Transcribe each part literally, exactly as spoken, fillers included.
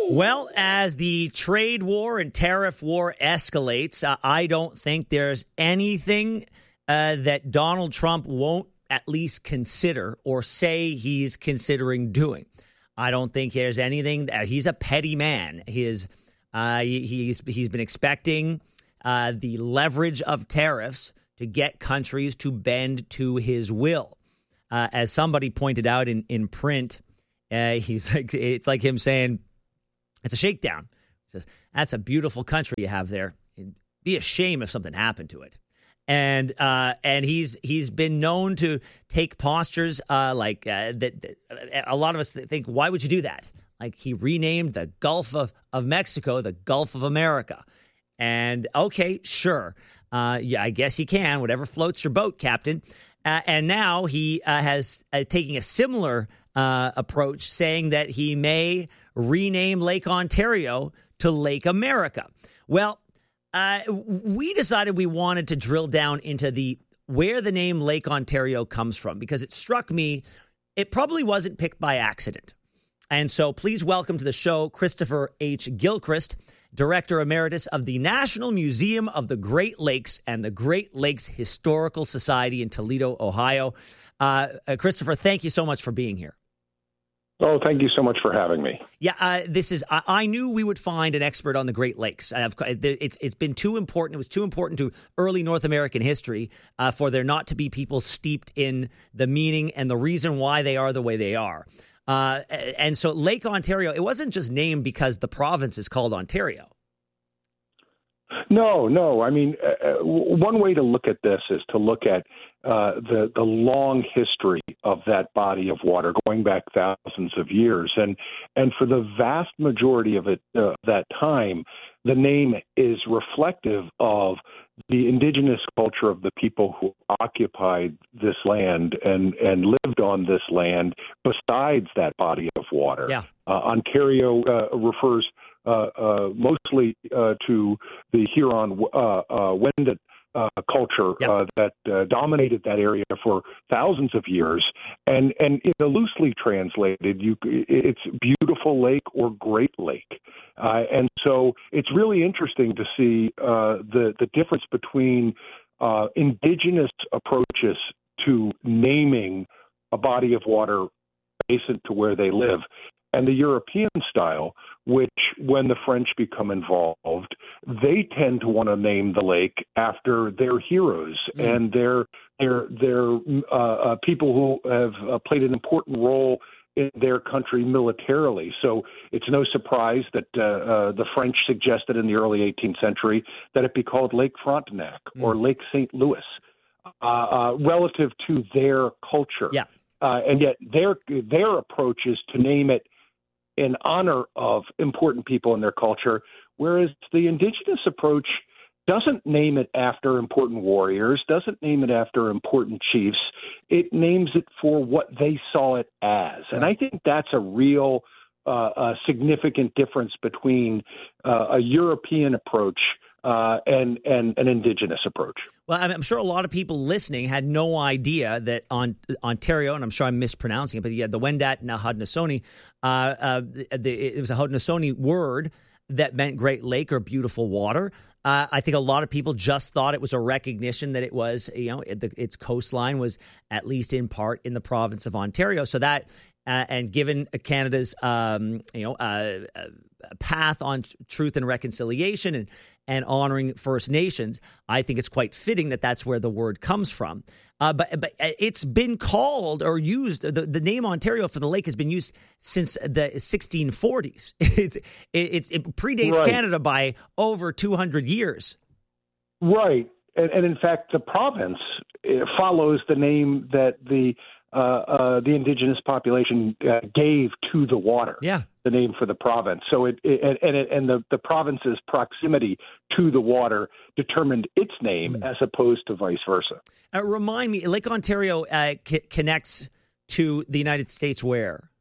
Well, as the trade war and tariff war escalates, uh, I don't think there's anything uh, that Donald Trump won't at least consider or say he's considering doing. I don't think there's anything that he's a petty man. He is, uh, he, he's he's been expecting uh, the leverage of tariffs to get countries to bend to his will. Uh, as somebody pointed out in in print, uh, he's like it's like him saying, it's a shakedown. He says, that's a beautiful country you have there. It'd be a shame if something happened to it. And uh, and he's he's been known to take postures uh, like uh, that, that. A lot of us think, why would you do that? Like he renamed the Gulf of, of Mexico the Gulf of America. And okay, sure. Uh, yeah, I guess you can. Whatever floats your boat, Captain. Uh, and now he uh, has uh, taking a similar uh, approach, saying that he may rename Lake Ontario to Lake America. Well, uh, we decided we wanted to drill down into the where the name Lake Ontario comes from, because it struck me it probably wasn't picked by accident. And so please welcome to the show Christopher H. Gilchrist, Director Emeritus of the National Museum of the Great Lakes and the Great Lakes Historical Society in Toledo, Ohio. Uh, uh, Christopher, thank you so much for being here. Oh, thank you so much for having me. Yeah, uh, this is. I, I knew we would find an expert on the Great Lakes. Uh, it's it's been too important. It was too important to early North American history uh, for there not to be people steeped in the meaning and the reason why they are the way they are. Uh, and so, Lake Ontario, it wasn't just named because the province is called Ontario. No, no. I mean, uh, one way to look at this is to look at uh, the the long history of that body of water, going back thousands of years, and and for the vast majority of it, uh, that time, the name is reflective of the indigenous culture of the people who occupied this land and and lived on this land. Besides that body of water, yeah. uh, Ontario uh, refers. Uh, uh, mostly uh, to the Huron uh, uh, Wendat uh, culture yep. uh, that uh, dominated that area for thousands of years, and and you know, loosely translated, you it's beautiful lake or Great Lake, uh, and so it's really interesting to see uh, the the difference between uh, indigenous approaches to naming a body of water adjacent to where they live, and the European style, which, when the French become involved, they tend to want to name the lake after their heroes mm. and their their their uh, uh, people who have uh, played an important role in their country militarily. So it's no surprise that uh, uh, the French suggested in the early eighteenth century that it be called Lake Frontenac mm. or Lake Saint Louis, uh, uh, relative to their culture. Yeah. Uh, and yet their their approach is to name it in honor of important people in their culture, whereas the indigenous approach doesn't name it after important warriors, doesn't name it after important chiefs. It names it for what they saw it as. And I think that's a real uh, a significant difference between uh, a European approach Uh, and, and an indigenous approach. Well, I'm sure a lot of people listening had no idea that on Ontario, and I'm sure I'm mispronouncing it, but yeah, the Wendat na Haudenosaunee, uh, uh, the, it was a Haudenosaunee word that meant Great Lake or beautiful water. Uh, I think a lot of people just thought it was a recognition that it was, you know, it, the, its coastline was at least in part in the province of Ontario. So that, uh, and given Canada's, um, you know, uh, uh, path on truth and reconciliation and, and honoring First Nations, I think it's quite fitting that that's where the word comes from. Uh, but but it's been called or used, the, the name Ontario for the lake has been used since the sixteen forties. It's, it, it predates right. Canada by over two hundred years. Right. And, and in fact, the province follows the name that the uh, uh, the indigenous population uh, gave to the water. Yeah. The name for the province. So it, it and it, and the, the province's proximity to the water determined its name mm. as opposed to vice versa. Uh, remind me, Lake Ontario uh, c- connects to the United States where?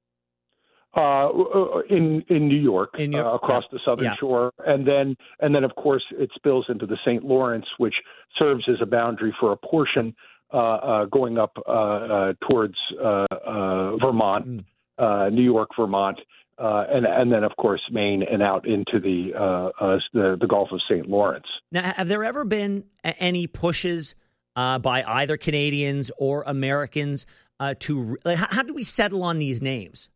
Uh, in in New York, in New- uh, across yeah. the southern yeah. shore, and then and then of course it spills into the Saint Lawrence, which serves as a boundary for a portion uh, uh, going up uh, uh, towards uh, uh, Vermont, mm. uh, New York, Vermont, uh, and and then of course Maine and out into the uh, uh, the, the Gulf of Saint Lawrence. Now, have there ever been any pushes uh, by either Canadians or Americans uh, to like, how, how do we settle on these names?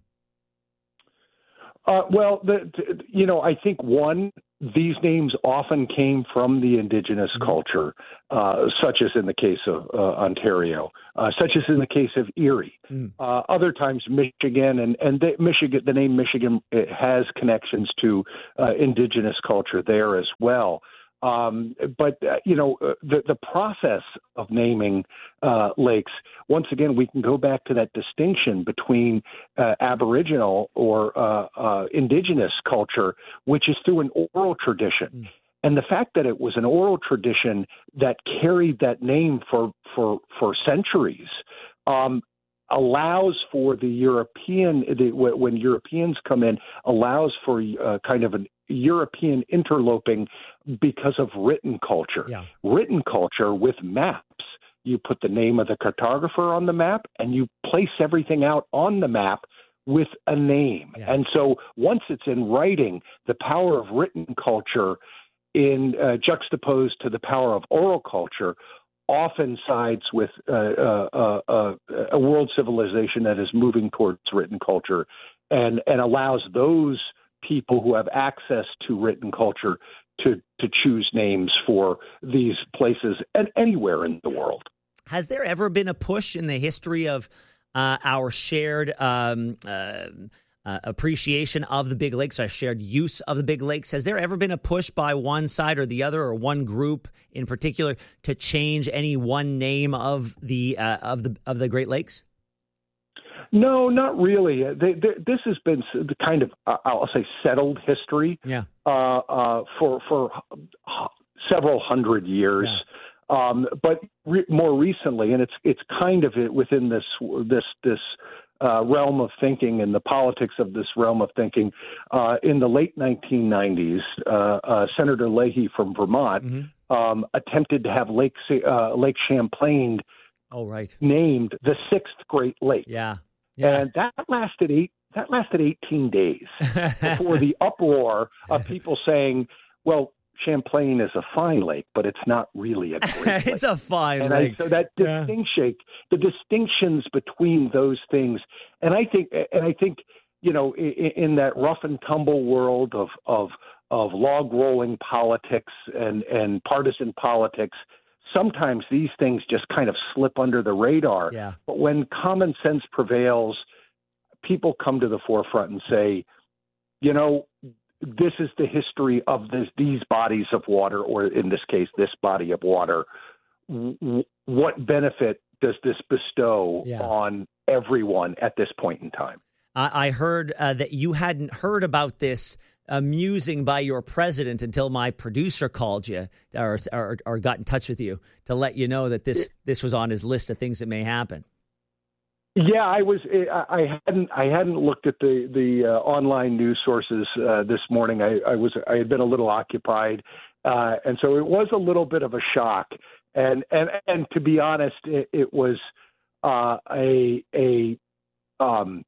Uh, well, the, you know, I think one, these names often came from the indigenous mm-hmm. culture, uh, such as in the case of uh, Ontario, uh, such as in the case of Erie. Mm. Uh, other times, Michigan and and the, Michigan, the name Michigan has connections to uh, indigenous culture there as well. Um, but, uh, you know, uh, the, the process of naming uh, lakes, once again, we can go back to that distinction between uh, Aboriginal or uh, uh, indigenous culture, which is through an oral tradition. Mm. And the fact that it was an oral tradition that carried that name for, for, for centuries um, allows for the European, the, when Europeans come in, allows for uh, kind of an European interloping because of written culture. Yeah. Written culture with maps. You put the name of the cartographer on the map and you place everything out on the map with a name. Yeah. And so once it's in writing, the power of written culture in uh, juxtaposed to the power of oral culture often sides with uh, uh, uh, a world civilization that is moving towards written culture and, and allows those people who have access to written culture to, to choose names for these places and anywhere in the world. Has there ever been a push in the history of uh, our shared um, uh, uh, appreciation of the Big Lakes, our shared use of the Big Lakes? Has there ever been a push by one side or the other, or one group in particular, to change any one name of the uh, of the of the Great Lakes? No, not really. They, they, this has been the kind of, uh, I'll say, settled history yeah. uh, uh, for for several hundred years. Yeah. Um, but re- more recently, and it's it's kind of within this this this uh, realm of thinking and the politics of this realm of thinking. Uh, in the late nineteen nineties, uh, uh, Senator Leahy from Vermont mm-hmm. um, attempted to have Lake uh, Lake Champlain oh, right. named the sixth Great Lake. Yeah. Yeah. And that lasted eight. That lasted eighteen days before the uproar of people saying, "Well, Champlain is a fine lake, but it's not really a great lake." It's a fine and lake. I, so that yeah. distinction, the distinctions between those things, and I think, and I think, you know, in, in that rough and tumble world of of of log rolling politics and and partisan politics, sometimes these things just kind of slip under the radar. Yeah. But when common sense prevails, people come to the forefront and say, you know, this is the history of this, these bodies of water, or in this case, this body of water. W- what benefit does this bestow yeah. on everyone at this point in time? I heard uh, that you hadn't heard about this uh, musing by your president until my producer called you or, or, or got in touch with you to let you know that this this was on his list of things that may happen. Yeah, I was. I hadn't. I hadn't looked at the the uh, online news sources uh, this morning. I, I was. I had been a little occupied, uh, and so it was a little bit of a shock. And and and to be honest, it, it was uh, a a um,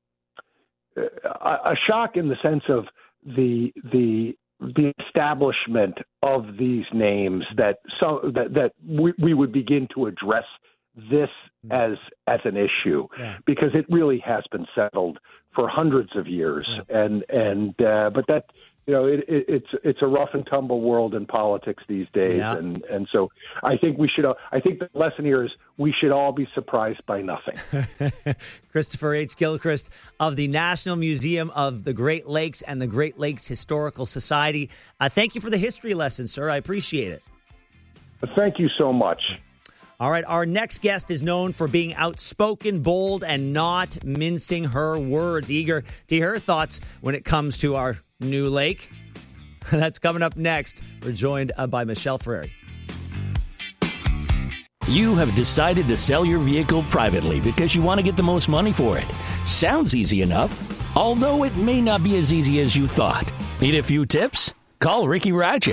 a shock in the sense of the the the establishment of these names that some that that we, we would begin to address this as as an issue yeah. because it really has been settled for hundreds of years yeah. and and uh, but that you know it, it, it's it's a rough and tumble world in politics these days yeah. and and so I think we should I think the lesson here is we should all be surprised by nothing. Christopher H. Gilchrist of the National Museum of the Great Lakes and the Great Lakes Historical Society. Uh, thank you for the history lesson, sir. I appreciate it. Thank you so much. All right, our next guest is known for being outspoken, bold, and not mincing her words. Eager to hear her thoughts when it comes to our new lake. That's coming up next. We're joined uh, by Michelle Ferrari. You have decided to sell your vehicle privately because you want to get the most money for it. Sounds easy enough, although it may not be as easy as you thought. Need a few tips? Call Ricky Ratchets.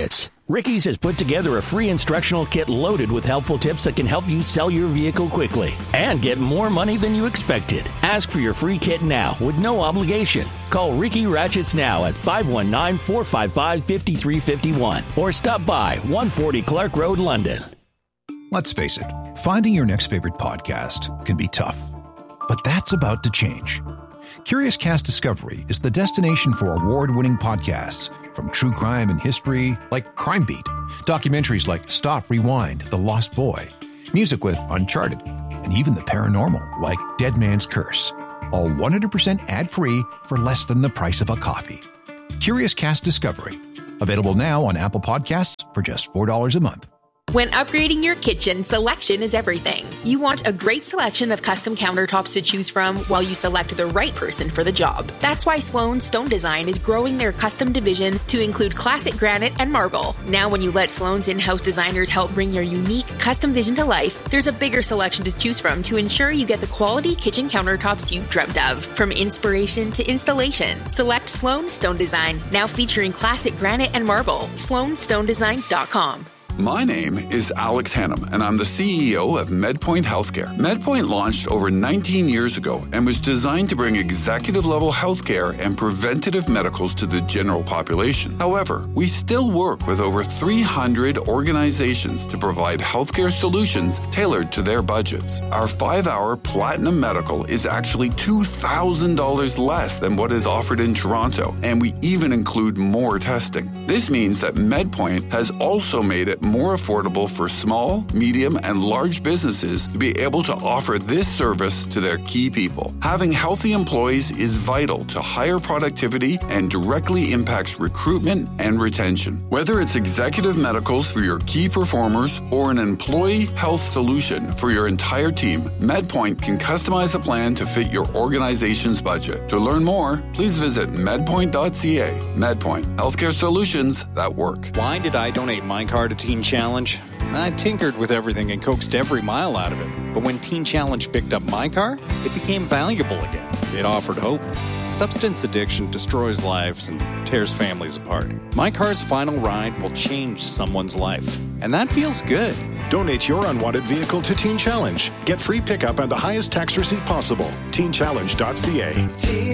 Ricky's has put together a free instructional kit loaded with helpful tips that can help you sell your vehicle quickly and get more money than you expected. Ask for your free kit now with no obligation. Call Ricky Ratchets now at five one nine, four five five, five three five one or stop by one forty Clark Road, London. Let's face it, finding your next favorite podcast can be tough. But that's about to change. Curious Cast Discovery is the destination for award-winning podcasts, from true crime and history like Crime Beat, documentaries like Stop, Rewind, The Lost Boy, music with Uncharted, and even the paranormal like Dead Man's Curse. All one hundred percent ad-free for less than the price of a coffee. Curious Cast Discovery. Available now on Apple Podcasts for just four dollars a month. When upgrading your kitchen, selection is everything. You want a great selection of custom countertops to choose from while you select the right person for the job. That's why Sloan Stone Design is growing their custom division to include classic granite and marble. Now when you let Sloan's in-house designers help bring your unique custom vision to life, there's a bigger selection to choose from to ensure you get the quality kitchen countertops you've dreamt of. From inspiration to installation, select Sloan Stone Design, now featuring classic granite and marble. sloan stone design dot com. My name is Alex Hannum, and I'm the C E O of MedPoint Healthcare. MedPoint launched over nineteen years ago and was designed to bring executive-level healthcare and preventative medicals to the general population. However, we still work with over three hundred organizations to provide healthcare solutions tailored to their budgets. Our five-hour Platinum Medical is actually two thousand dollars less than what is offered in Toronto, and we even include more testing. This means that MedPoint has also made it more affordable for small, medium, and large businesses to be able to offer this service to their key people. Having healthy employees is vital to higher productivity and directly impacts recruitment and retention. Whether it's executive medicals for your key performers or an employee health solution for your entire team, MedPoint can customize a plan to fit your organization's budget. To learn more, please visit medpoint dot c a. MedPoint, healthcare solutions that work. Why did I donate my car to Teen Challenge? I tinkered with everything and coaxed every mile out of it. But when Teen Challenge picked up my car, it became valuable again. It offered hope. Substance addiction destroys lives and tears families apart. My car's final ride will change someone's life. And that feels good. Donate your unwanted vehicle to Teen Challenge. Get free pickup and the highest tax receipt possible. teen challenge dot c a.